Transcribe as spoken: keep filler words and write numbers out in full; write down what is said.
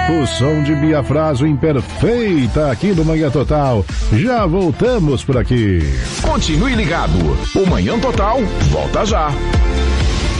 O som de Bia Fraso imperfeita aqui no Manhã Total. Já voltamos por aqui. Continue ligado. O Manhã Total volta já.